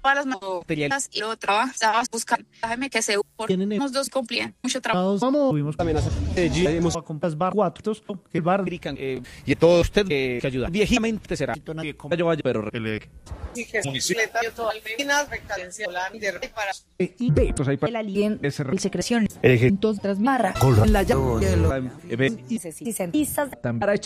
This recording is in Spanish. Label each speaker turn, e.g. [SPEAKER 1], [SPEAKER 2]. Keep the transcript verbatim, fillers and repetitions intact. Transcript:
[SPEAKER 1] para las materiales y lo trabajabas buscando. Déjame que se los dos cumplían mucho trabajo.
[SPEAKER 2] Vamos, tuvimos también hace hemos a compras bar cuatro que el bar
[SPEAKER 3] eh, y todo usted eh, que ayuda. Viejamente será. Yo vaya, pero
[SPEAKER 2] y B, pues ahí para
[SPEAKER 4] el alien,
[SPEAKER 2] ese
[SPEAKER 4] el secreción,
[SPEAKER 2] el
[SPEAKER 4] entonces tras marra,
[SPEAKER 2] con
[SPEAKER 4] la
[SPEAKER 2] la
[SPEAKER 4] y se
[SPEAKER 2] para